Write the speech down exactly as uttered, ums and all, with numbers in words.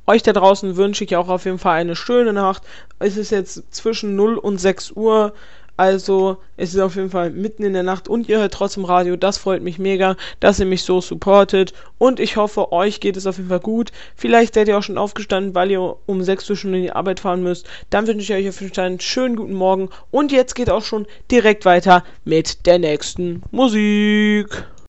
euch da draußen wünsche ich auch auf jeden Fall eine schöne Nacht. Es ist jetzt zwischen null und sechs Uhr. Also, es ist auf jeden Fall mitten in der Nacht und ihr hört trotzdem Radio. Das freut mich mega, dass ihr mich so supportet. Und ich hoffe, euch geht es auf jeden Fall gut. Vielleicht seid ihr auch schon aufgestanden, weil ihr um sechs Uhr schon in die Arbeit fahren müsst. Dann wünsche ich euch auf jeden Fall einen schönen guten Morgen. Und jetzt geht auch schon direkt weiter mit der nächsten Musik.